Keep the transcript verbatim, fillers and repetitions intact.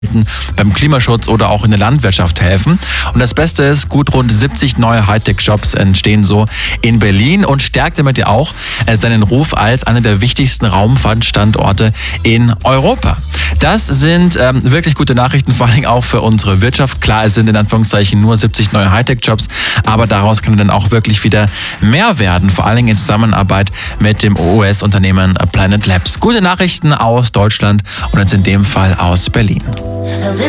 beim Klimaschutz oder auch in der Landwirtschaft helfen. Und das Beste ist, gut rund siebzig neue Hightech-Jobs entstehen so in Berlin und stärkt damit ja auch seinen Ruf als einer der wichtigsten Raumfahrtstandorte in Europa. Das sind ähm, wirklich gute Nachrichten, vor allem auch für unsere Wirtschaft. Klar, es sind in Anführungszeichen nur siebzig neue Hightech-Jobs, aber daraus kann dann auch wirklich wieder mehr werden, vor allem in Zusammenarbeit mit dem U S-Unternehmen Planet Labs. Gute Nachrichten aus Deutschland und jetzt in dem Fall aus Berlin.